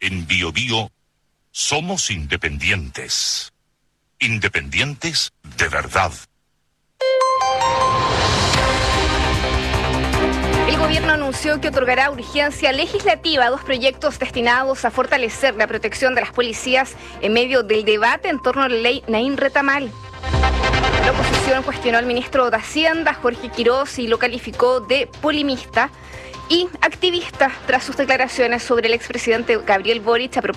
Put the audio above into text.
En Biobío somos independientes. Independientes de verdad. El gobierno anunció que otorgará urgencia legislativa a 2 proyectos destinados a fortalecer la protección de las policías en medio del debate en torno a la ley Naín Retamal. La oposición cuestionó al ministro de Hacienda, Jorge Quiroz, y lo calificó de polemista y activista tras sus declaraciones sobre el expresidente Gabriel Boric a propósito